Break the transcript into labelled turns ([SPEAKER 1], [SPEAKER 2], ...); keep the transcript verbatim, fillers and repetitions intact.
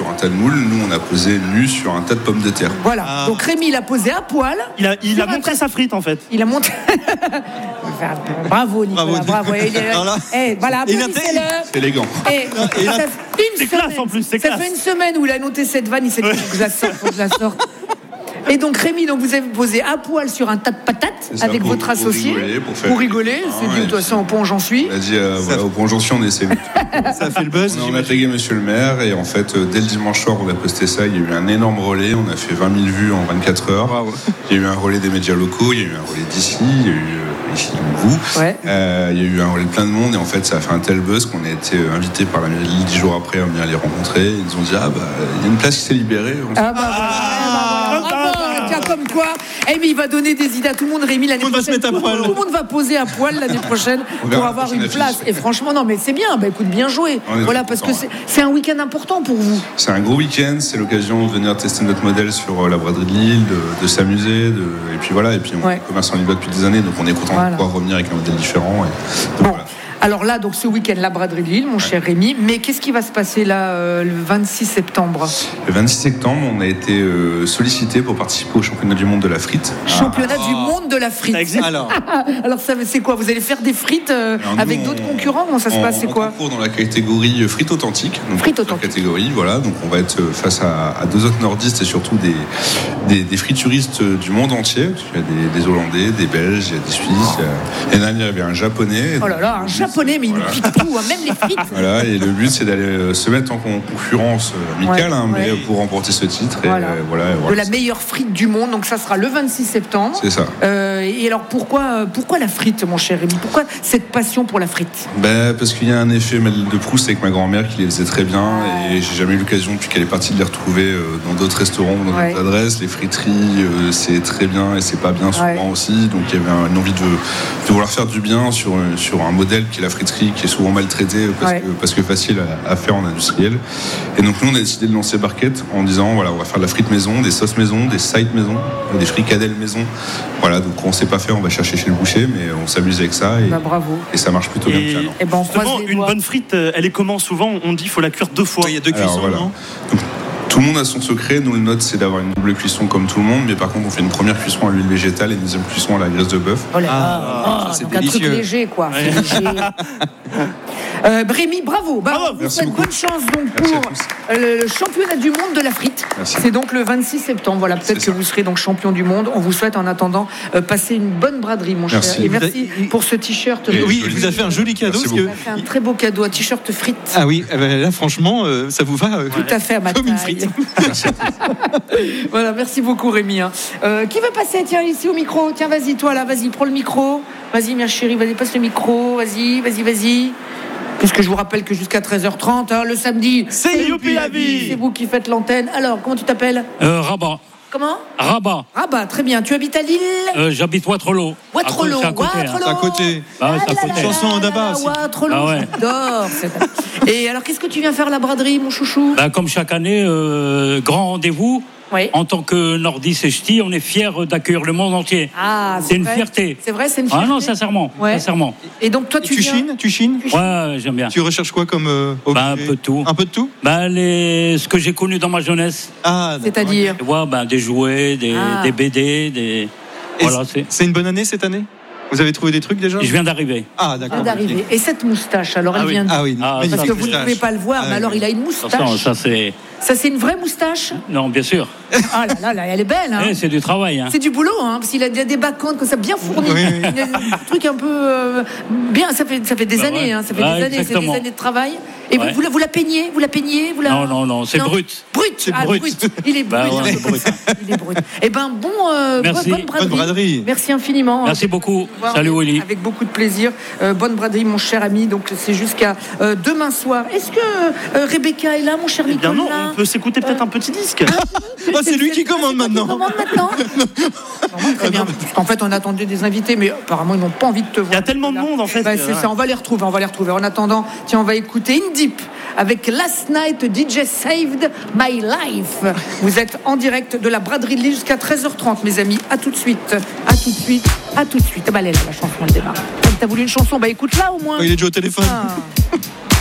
[SPEAKER 1] sur un tas de moules. Nous, on a posé nu sur un tas de pommes de terre.
[SPEAKER 2] Voilà. Ah. Donc Rémi, il a posé à poil.
[SPEAKER 3] Il a, il a montré tas... sa frite, en fait.
[SPEAKER 2] Il a montré. Bravo, Nicolas. Bravo. bravo. Il est... voilà. Hey, voilà, applaudissez-le.
[SPEAKER 1] C'est élégant.
[SPEAKER 2] Et, et ça,
[SPEAKER 3] c'est classe en plus. C'est
[SPEAKER 2] ça
[SPEAKER 3] classe.
[SPEAKER 2] fait une semaine où il a noté cette vanne. Il s'est dit faut que je la sorte, faut que je la sorte. Et donc Rémi, donc vous avez posé à poil sur un tas de patates ça, avec
[SPEAKER 1] pour,
[SPEAKER 2] votre associé.
[SPEAKER 1] Pour rigoler, pour, faire
[SPEAKER 2] pour rigoler. Ah, c'est ouais, dit, de toute façon, au pont j'en suis.
[SPEAKER 1] On a dit, euh, voilà, au pont j'en suis, on essaie.
[SPEAKER 4] Ça fait le buzz.
[SPEAKER 1] On a tagué Monsieur le maire et en fait, euh, dès le dimanche soir, on a posté ça. Il y a eu un énorme relais. On a fait vingt mille vues en vingt-quatre heures. Wow. Il y a eu un relais des médias locaux. Il y a eu un relais d'ici. Il y a eu euh, ici vous.
[SPEAKER 2] Ouais.
[SPEAKER 1] Euh, il y a eu un relais de plein de monde et en fait, ça a fait un tel buzz qu'on a été invités par la mairie dix jours après à venir les rencontrer. Ils nous ont dit ah bah il y a une place qui s'est libérée. On
[SPEAKER 2] ah bah, ah, bah, bah, tiens, comme quoi, eh, mais il va donner des idées à tout le monde. Rémi, l'année prochaine, tout, tout le monde va poser à poil l'année prochaine pour avoir une place. Et franchement, non, mais c'est bien. Bah, écoute, bien joué. Voilà, parce que c'est, c'est un week-end important pour vous.
[SPEAKER 1] C'est un gros week-end. C'est l'occasion de venir tester notre modèle sur la braderie de Lille, de, de s'amuser, de, et puis voilà. Et puis on ouais. commerce en Lillois depuis des années, donc on est content voilà. de pouvoir revenir avec un modèle différent. Et, donc,
[SPEAKER 2] bon.
[SPEAKER 1] voilà.
[SPEAKER 2] Alors là, donc ce week-end, la braderie de Lille, mon cher Rémi. Mais qu'est-ce qui va se passer là euh, le vingt-six septembre ?
[SPEAKER 1] Le vingt-six septembre, on a été euh, sollicité pour participer au championnat du monde de la frite.
[SPEAKER 2] Championnat ah. du monde de la frite.
[SPEAKER 4] Alors,
[SPEAKER 2] alors ça, c'est quoi ? Vous allez faire des frites euh, alors, avec nous, d'autres on, concurrents ? Comment ça se
[SPEAKER 1] on,
[SPEAKER 2] passe ? C'est quoi ?
[SPEAKER 1] On concourt dans la catégorie frites authentiques. Donc
[SPEAKER 2] frites authentiques.
[SPEAKER 1] Catégorie, voilà. Donc on va être face à, à deux autres nordistes et surtout des, des, des frituristes du monde entier. Il y a des, des Hollandais, des Belges, il y a des Suisses. Il y a, il y avait un Japonais.
[SPEAKER 2] Oh là là, un Japonais, mais il voilà. nous pique tout, hein, même les frites.
[SPEAKER 1] Voilà, et le but c'est d'aller se mettre en concurrence amicale, ouais, hein, ouais. mais pour remporter ce titre. Et
[SPEAKER 2] voilà.
[SPEAKER 1] Euh, voilà,
[SPEAKER 2] de
[SPEAKER 1] voilà,
[SPEAKER 2] la meilleure frite du monde, donc ça sera le vingt-six septembre.
[SPEAKER 1] C'est ça.
[SPEAKER 2] Euh, et alors pourquoi, pourquoi la frite, mon cher Rémi ? Pourquoi cette passion pour la frite ?
[SPEAKER 1] Ben, parce qu'il y a un effet Madeleine de Proust avec ma grand-mère qui les faisait très bien, et j'ai jamais eu l'occasion depuis qu'elle est partie de les retrouver dans d'autres restaurants, dans ouais. d'autres adresses. Les friteries, euh, c'est très bien et c'est pas bien souvent ouais. aussi. Donc il y avait une envie de, de vouloir faire du bien sur, sur un modèle qui est la friterie, qui est souvent maltraité parce, ouais. que, parce que facile à, à faire en industriel. Et donc nous on a décidé de lancer Barquette en disant voilà, on va faire de la frite maison, des sauces maison, des sides maison, des fricadelles maison. Voilà, donc on sait pas faire, on va chercher chez le boucher, mais on s'amuse avec ça et,
[SPEAKER 2] bah, bravo.
[SPEAKER 1] et ça marche plutôt
[SPEAKER 3] et,
[SPEAKER 1] bien.
[SPEAKER 3] Et ben, une bonne frite, elle est comment souvent on dit qu'il faut la cuire deux fois.
[SPEAKER 4] Il y a deux cuissons. Alors, voilà. non
[SPEAKER 1] donc, tout le monde a son secret. Nous, le nôtre, c'est d'avoir une double cuisson comme tout le monde. Mais par contre, on fait une première cuisson à l'huile végétale et une deuxième cuisson à la graisse de bœuf.
[SPEAKER 2] Oh là là, ah, oh, c'est donc délicieux. Un truc léger, quoi. Ouais. C'est léger. Euh, Rémi, bravo. Bah, bravo. Vous souhaite bonne chance donc, pour euh, le championnat du monde de la frite. Merci. C'est donc le vingt-six septembre. Voilà, peut-être c'est que ça. Vous serez donc champion du monde. On vous souhaite en attendant euh, passer une bonne braderie, mon
[SPEAKER 1] merci.
[SPEAKER 2] cher. Et merci et, pour ce t-shirt.
[SPEAKER 4] Et oui, il vous a fait un joli cadeau.
[SPEAKER 2] Parce que... Vous a fait un très beau cadeau, un t-shirt frite.
[SPEAKER 4] Ah oui, là franchement, euh, ça vous va euh,
[SPEAKER 2] tout à fait à ma
[SPEAKER 4] comme
[SPEAKER 2] taille.
[SPEAKER 4] Une frite.
[SPEAKER 2] Voilà, merci beaucoup Rémi. Hein. Euh, qui veut passer, tiens, ici au micro ? Tiens, vas-y, toi là, vas-y, prends le micro. Vas-y, ma chérie, vas-y, passe le micro. Vas-y, vas-y, vas-y. Puisque je vous rappelle que jusqu'à treize heures trente, hein, le samedi,
[SPEAKER 3] c'est Youpi la vie.
[SPEAKER 2] C'est vous qui faites l'antenne. Alors, comment tu t'appelles ?
[SPEAKER 5] euh, Rabat.
[SPEAKER 2] Comment ?
[SPEAKER 5] Rabat.
[SPEAKER 2] Rabat, très bien. Tu habites à Lille ?
[SPEAKER 5] euh, J'habite Waterloo.
[SPEAKER 2] Waterloo,
[SPEAKER 5] à côté,
[SPEAKER 2] Waterloo.
[SPEAKER 4] C'est à côté.
[SPEAKER 5] Ah, ouais, c'est à côté.
[SPEAKER 4] Chanson d'Abba.
[SPEAKER 2] Waterloo,
[SPEAKER 5] ah ouais.
[SPEAKER 2] j'adore. Et alors, qu'est-ce que tu viens faire à la braderie, mon chouchou ?
[SPEAKER 5] Bah, comme chaque année, euh, grand rendez-vous. Oui. En tant que nordiste et ch'ti, on est fiers d'accueillir le monde entier.
[SPEAKER 2] Ah, c'est,
[SPEAKER 5] c'est une
[SPEAKER 2] vrai.
[SPEAKER 5] fierté.
[SPEAKER 2] C'est vrai, c'est une fierté.
[SPEAKER 5] Ah non, sincèrement.
[SPEAKER 2] Ouais.
[SPEAKER 5] sincèrement.
[SPEAKER 2] Et donc toi, tu,
[SPEAKER 4] tu
[SPEAKER 2] viens...
[SPEAKER 4] chines, tu chines.
[SPEAKER 5] Ouais, j'aime bien.
[SPEAKER 4] Tu recherches quoi comme euh,
[SPEAKER 5] bah, un peu de tout.
[SPEAKER 4] Un peu de tout.
[SPEAKER 5] Bah, les... ce que j'ai connu dans ma jeunesse.
[SPEAKER 4] Ah,
[SPEAKER 2] c'est-à-dire.
[SPEAKER 5] Ouais, bah, des jouets, des,
[SPEAKER 2] ah.
[SPEAKER 5] des B D, des.
[SPEAKER 4] Voilà, c'est... c'est une bonne année cette année. Vous avez trouvé des trucs déjà ?
[SPEAKER 5] Je viens d'arriver.
[SPEAKER 4] Ah, d'accord.
[SPEAKER 2] Je viens d'arriver. Okay. Et cette moustache, alors, elle
[SPEAKER 4] ah, oui.
[SPEAKER 2] vient de...
[SPEAKER 4] Ah oui,
[SPEAKER 5] ah,
[SPEAKER 2] parce que vous ne pouvez pas le voir, ah, mais alors, il a une moustache.
[SPEAKER 5] Attention, ça, c'est...
[SPEAKER 2] Ça, c'est une vraie moustache ?
[SPEAKER 5] Non, bien sûr.
[SPEAKER 2] Ah là là, là elle est belle. Hein.
[SPEAKER 5] Eh, c'est du travail. Hein.
[SPEAKER 2] C'est du boulot, hein, parce qu'il a des backgrounds comme ça, bien fournis.
[SPEAKER 4] Oui, oui.
[SPEAKER 2] Un truc un peu... Euh, bien, ça fait, ça fait des bah, années. Ouais. Hein, ça fait ah, des années, c'est des années de travail. Et ouais. vous, vous, vous la peignez Vous la peignez vous la...
[SPEAKER 5] Non, non, non, c'est non. brut.
[SPEAKER 2] Brut
[SPEAKER 5] c'est
[SPEAKER 2] ah,
[SPEAKER 5] brut.
[SPEAKER 2] brut. Il est brut. Bah, ouais, brut. Il est brut. Eh ben, bon, euh,
[SPEAKER 5] Merci.
[SPEAKER 2] bonne braderie.
[SPEAKER 4] Bonne braderie.
[SPEAKER 2] Merci infiniment.
[SPEAKER 5] Merci beaucoup. Salut, Willy.
[SPEAKER 2] Avec beaucoup de plaisir. Euh, bonne braderie, mon cher ami. Donc, c'est jusqu'à euh, demain soir. Est-ce que euh, Rebecca est là, mon cher Nicolas ?
[SPEAKER 3] Eh bien non, on peut s'écouter peut-être euh... un petit disque.
[SPEAKER 4] Oh, c'est lui qui commande maintenant.
[SPEAKER 2] Qui commande maintenant. Non, très bien. En fait, on attendait des invités, mais apparemment, ils n'ont pas envie de te voir.
[SPEAKER 3] Il y a tellement de monde, en fait.
[SPEAKER 2] Bah, c'est ça. On va les retrouver. On va les retrouver. En attendant, tiens, on va écouter In Deep avec Last Night D J Saved My Life. Vous êtes en direct de la braderie de Lille jusqu'à treize heures trente, mes amis. À tout de suite. À tout de suite. À tout de suite. Bah, elle est là, la chanson, elle démarre. Comme t'as voulu une chanson, bah écoute-la au moins.
[SPEAKER 4] Il est déjà au téléphone.
[SPEAKER 2] Ah.